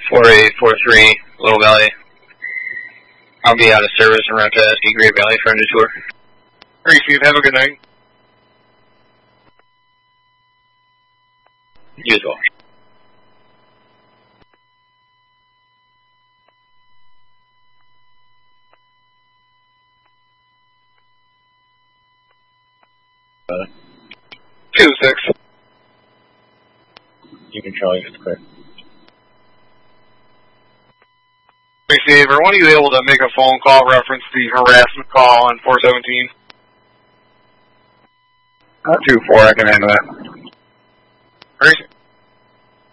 4843, Little Valley. I'll be out of service and route to SE Great Valley for a tour. Appreciate it. Have a good night. You as well. Uh, 2-6. You can try it, it's clear. Appreciate it. When are you able to make a phone call reference the harassment call on 417? 2-4, I can handle that. Appreciate it.